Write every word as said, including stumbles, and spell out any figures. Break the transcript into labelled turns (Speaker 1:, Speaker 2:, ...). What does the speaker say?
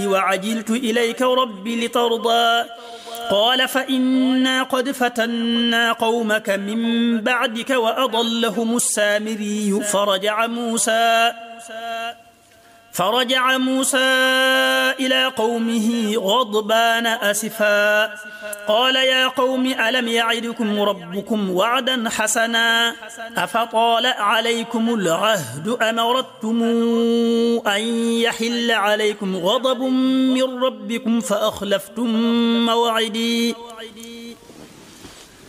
Speaker 1: وعجلت إليك ربي لترضى قال فإنا قد فتنا قومك من بعدك وأضلهم السامري فرجع موسى فرجع موسى إلى قومه غضبان أسفا قال يا قوم ألم يعدكم ربكم وعدا حسنا أفطال عليكم العهد أم أردتم أن يحل عليكم غضب من ربكم فأخلفتم موعدي